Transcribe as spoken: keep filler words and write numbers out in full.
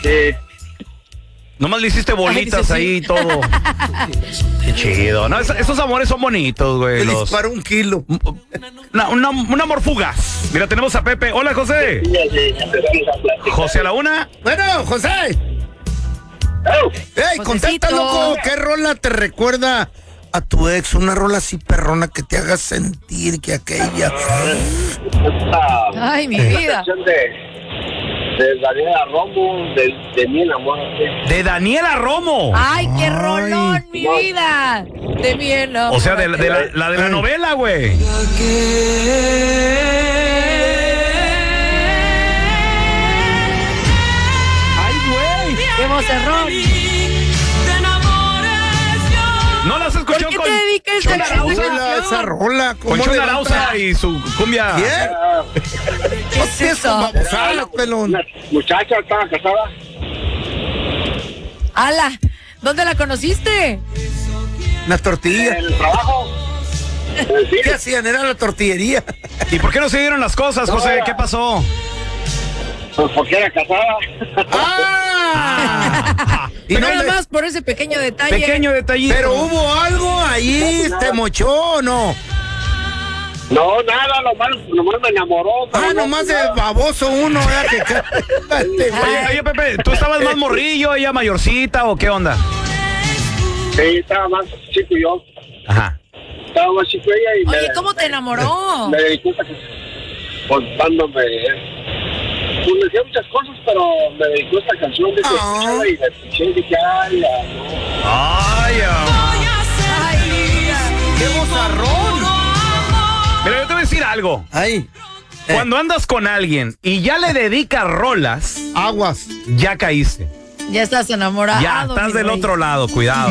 Sí. Nomás le hiciste bolitas Ay, ahí y sí. todo. Qué chido. No, es- esos amores son bonitos, güey. Te Los... disparó un kilo. Una, una, un amor fugaz. Mira, tenemos a Pepe. Hola, José. Sí, sí, empezamos a platicar. José a la una. Bueno, José. Oh, Ey, contesta, loco. ¿Qué rola te recuerda a tu ex? Una rola así perrona que te haga sentir que aquella... esta Ay, mi esta vida. canción de, de Daniela Romo, de, de mi enamorate. De Daniela Romo. Ay, qué Ay. rolón, mi vida. De mi enamorate. O sea, de, de la, la de la novela, güey. Ay, güey. ¡Qué vocerrón! No las escuchó ¿Por qué con te dedicas a Chona esa Arauza. Rola, esa rola. Con ¿Cómo Chona levanta? Arauza y su cumbia. ¿Quién? Ah, ¿Qué No es tienes eso? babosadas, pelón. una muchacha estaba casada. ¡Hala! ¿Dónde la conociste? Una tortilla. En el trabajo. En el ¿Qué cine. hacían? Era la tortillería. ¿Y por qué no se dieron las cosas, José? ¿Qué pasó? Pues porque era casada. ¡Ah! Y Pero no nada le- más por ese pequeño detalle. Pequeño detallito. Pero hubo algo ahí, ¿te mochó o no? No, nada, nomás, nomás me enamoró. pero Ah, no, nomás de nada. baboso uno, ¿verdad? Que ca- Este, güey. Oye, oye, Pepe, ¿tú estabas más morrillo, ella mayorcita o qué onda? Sí, estaba más chico yo. Ajá. Estaba más chico ella y Oye, me, ¿cómo te enamoró? me dedicó a que contándome. Pues me decía muchas cosas, pero me dedicó esta canción de que Ah. escuchaba y la escuché y dije, ay, ya, no. Ay, ah. Ay, mi vida. ¡Qué bozarrón! Mira, yo te voy a decir algo. Ay, eh, Cuando andas con alguien y ya le dedicas rolas, aguas. ya caíste. Ya estás enamorado. Ya estás mi del rey. otro lado, cuidado.